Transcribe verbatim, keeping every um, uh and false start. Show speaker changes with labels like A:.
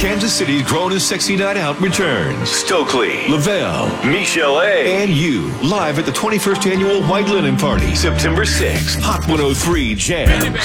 A: Kansas City's Grown and Sexy Night Out returns. Stokely, Lavelle,
B: Michelle A.
A: and you, live at the twenty-first Annual White Linen Party, September sixth. Hot one oh three Jams.